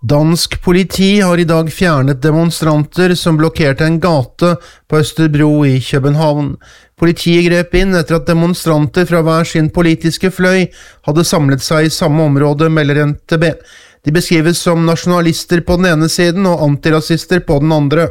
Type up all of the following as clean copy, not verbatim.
Dansk politi har i dag fjernet demonstranter som blokkerte en gate på Østerbro i København. Politiet grep inn etter at demonstranter fra hver sin politiske fløy hadde samlet seg i samme område, melder NTB. De beskrives som nasjonalister på den ene siden og antirasister på den andre.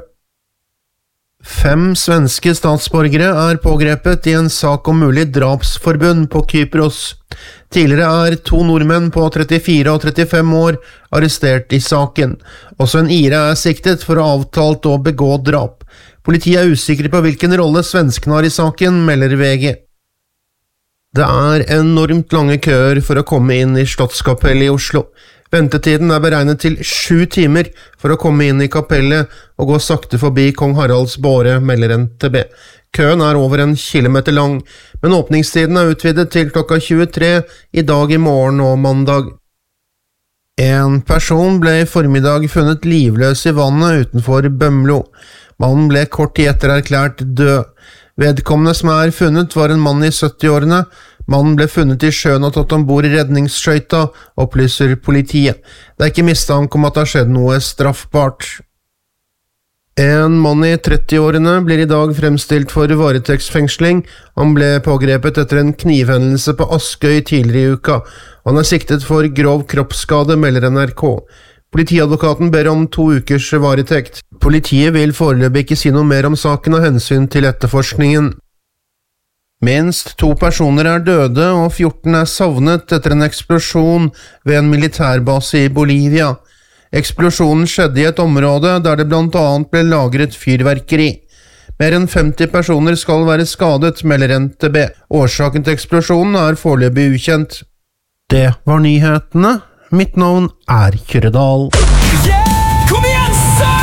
5 svenske statsborgere er pågrepet i en sak om mulig drapsforbund på Kypros. Tidligere er 2 nordmenn på 34 og 35 år arrestert i saken. Også en ire er siktet for å ha avtalt å begå drap. Politiet er usikre på hvilken rolle svenskene har i saken, melder VG. Det er enormt lange køer for å komme inn i Slottskapellet i Oslo. Ventetiden er beregnet til 7 timer for å komme inn i kapellet og gå sakte forbi Kong Haralds båre, melder NTB. Køen er over 1 kilometer lang, men åpningstiden er utvidet til klokka 23 i dag, i morgen og mandag. En person ble i formiddag funnet livløs i vannet utenfor Bømlo. Mannen ble kort tid etter erklært død. Vedkommende som er funnet var en mann i 70-årene. Mannen ble funnet i sjøen og tatt ombord i redningsskøyta, opplyser politiet. Det er ikke mistanke om at det har skjedd noe straffbart. En mann i 30-årene blir i dag fremstilt for varetektsfengsling. Han ble pågrepet etter en knivhendelse på Askøy tidligere i uka. Han er siktet for grov kroppsskade, melder NRK. Politiadvokaten ber om 2 ukers varetekt. Politiet vil foreløpig ikke si noe mer om saken av hensyn til etterforskningen. Minst 2 personer er døde og 14 er savnet etter en eksplosjon ved en militærbase i Bolivia. Eksplosjonen skjedde i et område der det blant annet ble lagret fyrverkeri. Mer enn 50 personer skal være skadet, melder NTB. Årsaken til eksplosjonen er foreløpig ukjent. Det var nyhetene. Mitt navn er Kyrre Dahl. Yeah! Kom igjen, son!